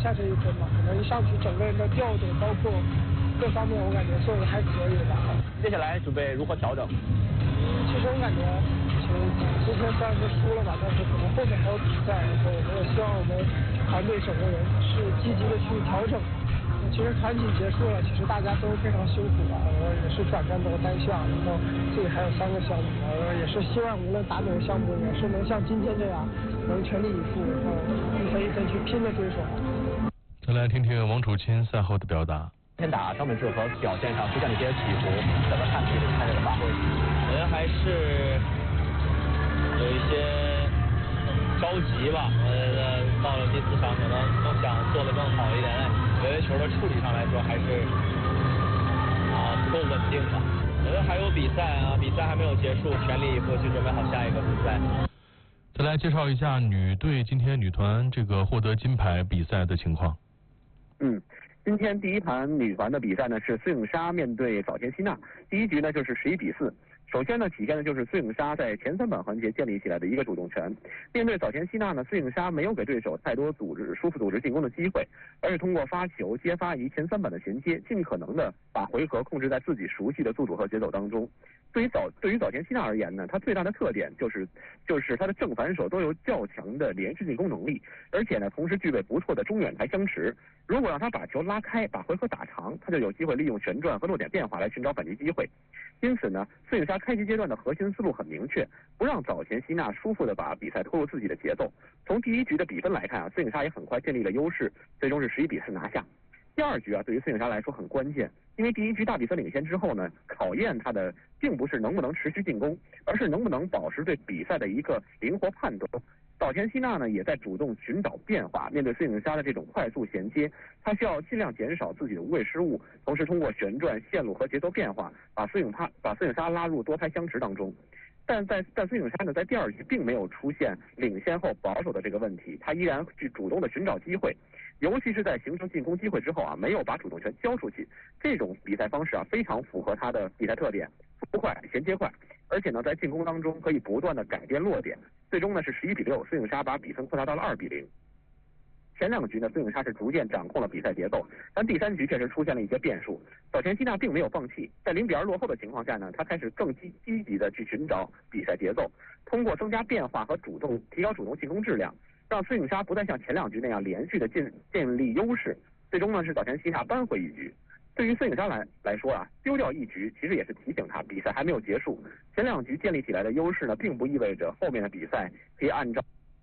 下这一分嘛，可能一上去整个人的调度，包括各方面，我感觉做的还可以吧。 接下来准备如何调整？ 其实我感觉，今天虽然是输了吧，但是可能后面还有比赛，然后我们也希望我们团队整个人是积极的去调整。其实团体结束了，其实大家都非常辛苦了，也是转战到单项，然后自己还有3个项目，也是希望无论打哪个项目，也是能像今天这样，能全力以赴，然后一分一分去拼的对手。 再来听听王楚钦赛后的表达。 先打张本智和表现上出现了一些起伏，怎么看这个开始的发挥？ 我觉得还是有一些着急吧。我觉得到了第4场，可能都想做得更好一点。有些球的处理上来说，还是不够稳定吧。我觉得还有比赛啊，比赛还没有结束，全力以赴去准备好下一个比赛。 再来介绍一下女队今天女团这个获得金牌比赛的情况。 今天第一盘女团的比赛呢是孙颖莎面对早田希娜，第一局呢就是11比4。首先呢，体现的就是孙颖莎在前3板环节建立起来的一个主动权。面对早田希娜呢，孙颖莎没有给对手太多舒服组织进攻的机会，而是通过发球接发以及前3板的衔接，尽可能的把回合控制在自己熟悉的速度和节奏当中。对于早田希娜而言呢，她最大的特点就是她的正反手都有较强的连续进攻能力，而且呢，同时具备不错的中远台相持。如果让她把球拉开，把回合打长，她就有机会利用旋转和落点变化来寻找反击机会。因此呢，孙颖莎开局阶段的核心思路很明确，不让早田希娜舒服的把比赛拖入自己的节奏。从第一局的比分来看啊，孙颖莎也很快建立了优势，最终是11比4拿下。第2局啊，对于孙颖莎来说很关键，因为第一局大比分领先之后呢，考验她的并不是能不能持续进攻，而是能不能保持对比赛的一个灵活判断。早田希娜呢也在主动寻找变化，面对孙颖莎的这种快速衔接，她需要尽量减少自己的无谓失误，同时通过旋转、线路和节奏变化，把孙颖莎拉入多拍相持当中。但孙颖莎呢，在第2局并没有出现领先后保守的这个问题，她依然去主动的寻找机会，尤其是在形成进攻机会之后啊，没有把主动权交出去。这种比赛方式啊，非常符合她的比赛特点，速度快、衔接快，而且呢，在进攻当中可以不断的改变落点。最终呢是11比6，孙颖莎把比分扩大到了2比0。前2局呢，孙颖莎是逐渐掌控了比赛节奏，但第3局确实出现了一些变数。早田希娜并没有放弃，在0比2落后的情况下呢，她开始更积极的去寻找比赛节奏，通过增加变化和提高主动进攻质量，让孙颖莎不再像前2局那样连续的建立优势。最终呢是早田希娜扳回一局。对于孙颖莎来说啊，丢掉1局其实也是提醒她比赛还没有结束。前2局建立起来的优势呢，并不意味着后面的比赛可以按照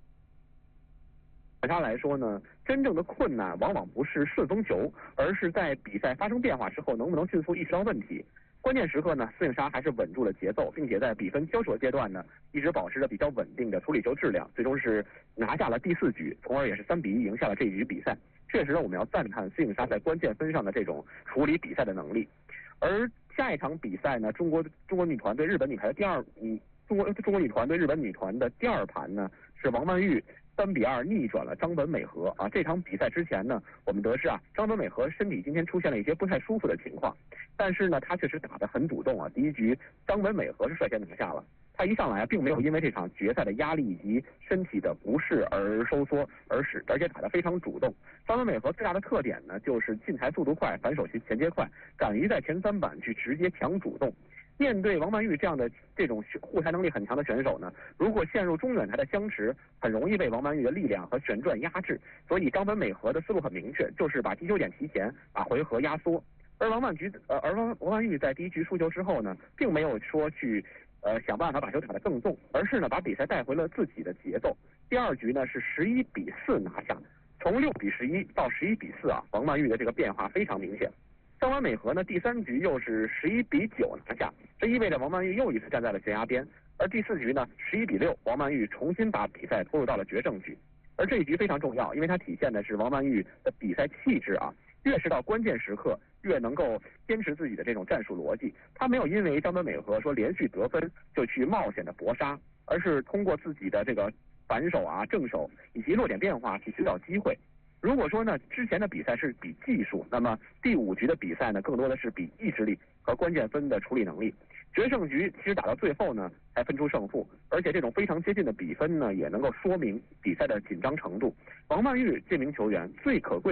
她来说呢，真正的困难往往不是顺风球，而是在比赛发生变化之后能不能迅速意识到问题。关键时刻呢，孙颖莎还是稳住了节奏，并且在比分交手阶段呢，一直保持着比较稳定的处理球质量，最终是拿下了第4局，从而也是3比1赢下了这一局比赛。确实呢，我们要赞叹孙颖莎在关键分上的这种处理比赛的能力。而下一场比赛呢，中国女团对日本女排的中国女团对日本女团的第2盘呢，是王曼玉3比2逆转了张本美和啊。这场比赛之前呢，我们得知啊，张本美和身体今天出现了一些不太舒服的情况，但是呢，她确实打得很主动啊。第1局张本美和是率先拿下了，她一上来并没有因为这场决赛的压力以及身体的不适而收缩，而且打得非常主动。张本美和最大的特点呢，就是进台速度快，反手衔接快，敢于在前3板去直接抢主动。面对王曼玉这种护台能力很强的选手呢，如果陷入中远台的相持，很容易被王曼玉的力量和旋转压制。所以张本美和的思路很明确，就是把击球点提前，把回合压缩。而王曼玉在第1局输球之后呢，并没有说去想办法把球打得更重，而是呢把比赛带回了自己的节奏。第2局呢是11比4拿下，从6比11到11比4啊，王曼玉的这个变化非常明显。张本美和呢，第3局又是11比9拿下，这意味着王曼玉又一次站在了悬崖边。而第4局呢，11比6，王曼玉重新把比赛拖入到了决胜局。而这一局非常重要，因为它体现的是王曼玉的比赛气质啊，越是到关键时刻，越能够坚持自己的这种战术逻辑。她没有因为张本美和说连续得分就去冒险的搏杀，而是通过自己的这个反手啊、正手以及落点变化去寻找机会。如果说呢，之前的比赛是比技术，那么第5局的比赛呢，更多的是比意志力和关键分的处理能力。决胜局其实打到最后呢，才分出胜负，而且这种非常接近的比分呢，也能够说明比赛的紧张程度。王曼玉这名球员最可贵